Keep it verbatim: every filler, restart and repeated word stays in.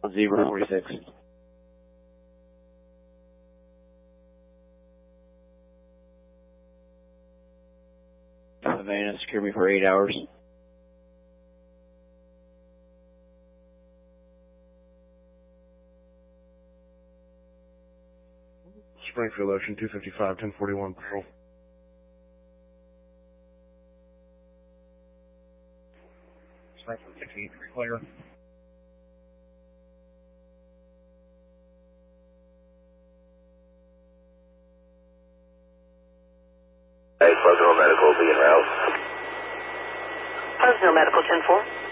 zero forty-six. Havana, secure me for eight hours. Springfield Ocean two fifty-five, ten forty-one Pearl. Springfield sixty-eight, clear. Hey, Fresno Medical, be en route. Fresno Medical ten four.